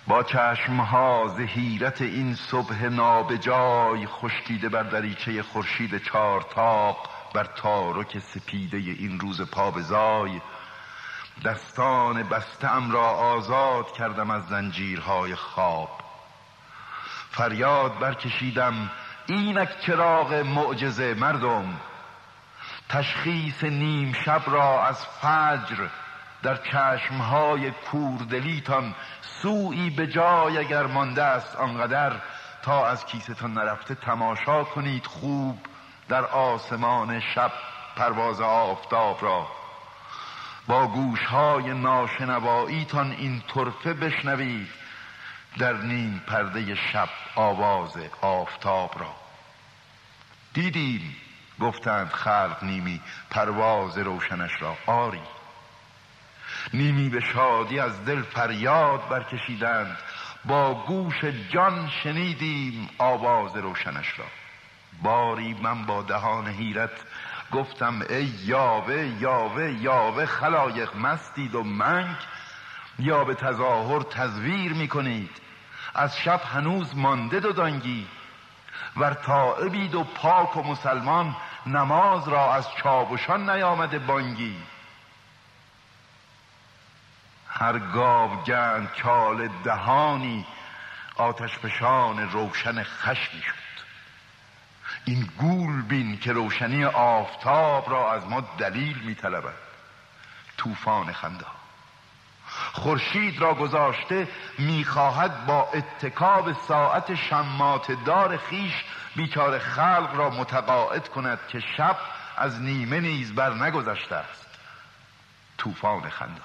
با چشمها ز حیرت این صبح نابجای خشکیده بر دریچه خورشید چارتاق، بر تارک سپیده این روز پابزای، دستان بسته ام را آزاد کردم از زنجیرهای خواب. فریاد برکشیدم اینک چراغ معجزه مردم، تشخیص نیم شب را از فجر در چشمهای کوردلیتان سویی به جای اگر مانده است آنقدر تا از کیستان نرفته تماشا کنید خوب در آسمان شب پرواز آفتاب را. با گوشهای ناشنواییتان این طرفه بشنوید در نیم پرده شب آواز آفتاب را. دیدیم گفتند خلق نیمی پرواز روشنش را، آری. نیمی به شادی از دل فریاد برکشیدند، با گوش جان شنیدیم آواز روشنش را. باری من با دهان حیرت گفتم ای یاوه یاوه یاوه، خلایق مستید و منگ یا به تظاهر تزویر میکنید؟ از شب هنوز مانده دو دانگی، ور تائبید و پاک و مسلمان نماز را از چاوشان نیامده بانگی. هر گاوگند چال دهانی آتش فشان روشن خشمی شد. این گول بین که روشنی آفتاب را از ما دلیل می‌طلبد. طوفان خنده خورشید را گذاشته می‌خواهد با اتکاب ساعت شماته دار خیش بیچاره خلق را متقاعد کند که شب از نیمه نیز بر نگذشته است. طوفان خنده.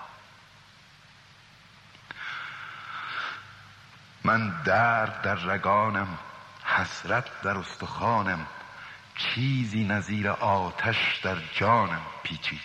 من درد در رگانم، حسرت در استخوانم، چیزی نظیر آتش در جانم پیچید.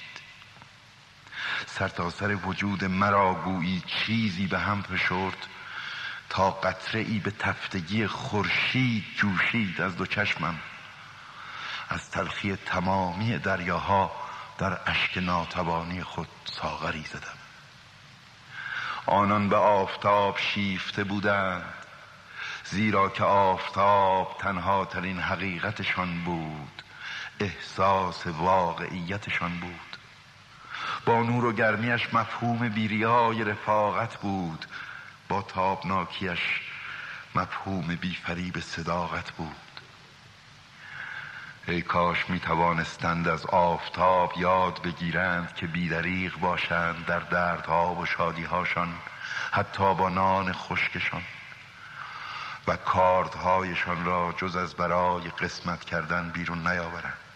سرتاسر وجود مرا گویی چیزی به هم فشرد تا قطره ای به تفتگی خورشید جوشید از دو چشمم. از تلخی تمامی دریاها در اشک ناتوانی خود ساغری زدم. آنان به آفتاب شیفته بودند، زیرا که آفتاب تنها ترین حقیقتشان بود، احساس واقعیتشان بود. با نور و گرمیش مفهوم بیریای رفاقت بود، با تابناکیش مفهوم بیفریب صداقت بود. ای کاش می توانستند از آفتاب یاد بگیرند که بیدریغ باشند در دردها و شادیهاشان، حتی با نان خشکشان، و کاردهایشان را جز از برای قسمت کردن بیرون نیاورند.